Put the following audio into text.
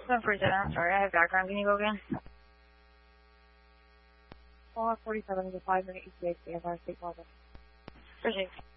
747, I'm sorry, I have background. Can you go again? 47 is a 5-minute ETA, standby, state level. Proceed.